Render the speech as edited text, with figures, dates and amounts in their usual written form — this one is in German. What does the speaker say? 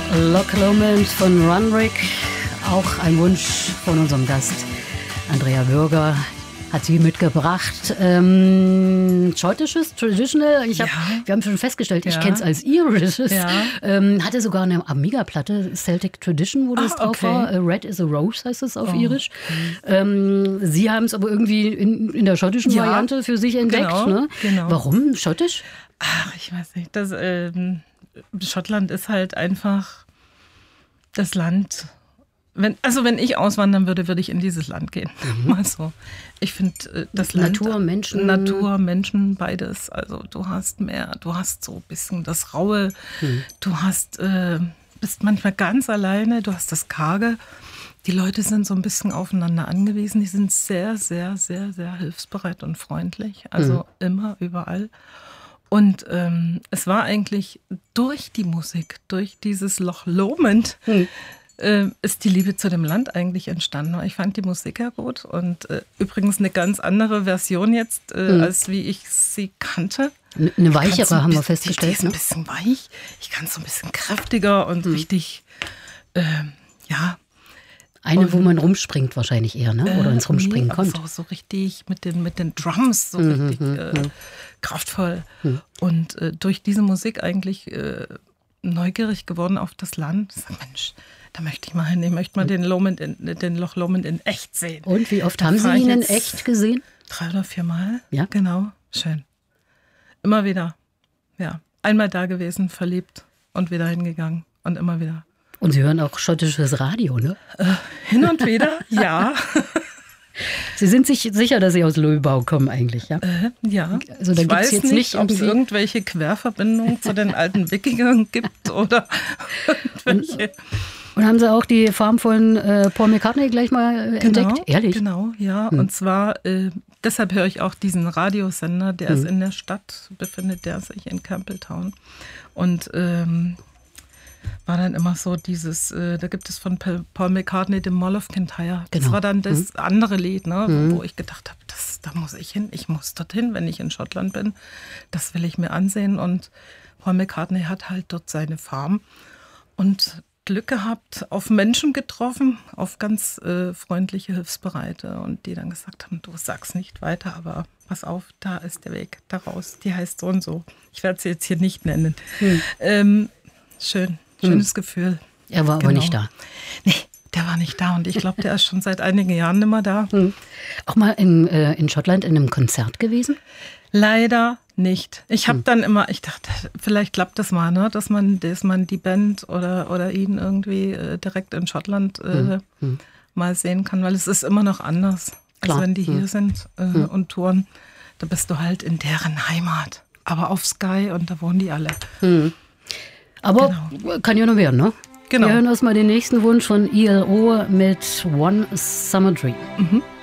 Loch Lomond von Runrig, auch ein Wunsch von unserem Gast Andrea Bürger, hat sie mitgebracht. Schottisches, Traditional, wir haben schon festgestellt, ich kenne es als Irisches. Ja. Hatte sogar eine Amiga-Platte, Celtic Tradition, wo das drauf war. Red is a Rose heißt es auf Irisch. Sie haben es aber irgendwie in der schottischen Variante für sich entdeckt. Genau, ne? Genau. Warum schottisch? Ach, ich weiß nicht. Schottland ist halt einfach das Land. Wenn ich auswandern würde ich in dieses Land gehen. Mal so. Ich finde das Land. Natur, Menschen, beides. Also du hast Meer, du hast so ein bisschen das Raue, du bist manchmal ganz alleine, du hast das Karge. Die Leute sind so ein bisschen aufeinander angewiesen. Die sind sehr, sehr, sehr, sehr hilfsbereit und freundlich. Also immer, überall. Und es war eigentlich durch die Musik, durch dieses Loch Lomond, ist die Liebe zu dem Land eigentlich entstanden. Ich fand die Musik ja gut und übrigens eine ganz andere Version jetzt, als wie ich sie kannte. Eine weichere haben wir festgestellt. Die ist ein bisschen weich. Ich kann es so ein bisschen kräftiger und richtig, Eine, wo man rumspringt wahrscheinlich eher, ne? Oder ins Rumspringen kommt. So richtig mit den Drums, so richtig kraftvoll. Und durch diese Musik eigentlich neugierig geworden auf das Land. Ich sag, Mensch, da möchte ich mal hin. Ich möchte mal den Loch Lomond in echt sehen. Und wie oft haben Sie ihn in echt gesehen? 3 oder 4 Mal. Ja. Genau. Schön. Immer wieder. Ja. Einmal da gewesen, verliebt und wieder hingegangen und immer wieder. Und Sie hören auch schottisches Radio, ne? Hin und wieder, ja. Sie sind sich sicher, dass Sie aus Löbau kommen eigentlich, ja? Ja. Also, da ich weiß jetzt nicht, ob es irgendwelche Querverbindungen zu den alten Wikingern gibt oder irgendwelche. Und haben Sie auch die Farm von Paul McCartney gleich mal entdeckt? Ehrlich? Genau, ja. Und zwar, deshalb höre ich auch diesen Radiosender, der ist in der Stadt, befindet der sich in Campbelltown. Und war dann immer so dieses, da gibt es von Paul McCartney den Mall of Kintyre. Das war dann das andere Lied, ne, wo ich gedacht habe, da muss ich hin, ich muss dorthin, wenn ich in Schottland bin. Das will ich mir ansehen. Und Paul McCartney hat halt dort seine Farm und Glück gehabt, auf Menschen getroffen, auf ganz freundliche, hilfsbereite und die dann gesagt haben, du sag's nicht weiter, aber pass auf, da ist der Weg, da raus. Die heißt so und so. Ich werde sie jetzt hier nicht nennen. Schönes Gefühl. Er war aber nicht da. Nee, der war nicht da und ich glaube, der ist schon seit einigen Jahren nicht mehr da. Auch mal in Schottland in einem Konzert gewesen? Leider nicht. Ich habe dann immer, ich dachte, vielleicht klappt das mal, ne? dass man die Band oder ihn irgendwie direkt in Schottland mal sehen kann, weil es ist immer noch anders. Klar. Also wenn die hier sind und touren, da bist du halt in deren Heimat. Aber auf Skye und da wohnen die alle. Aber kann ja noch werden, ne? Genau. Wir hören uns mal den nächsten Wunsch von ILO mit One Summer Dream.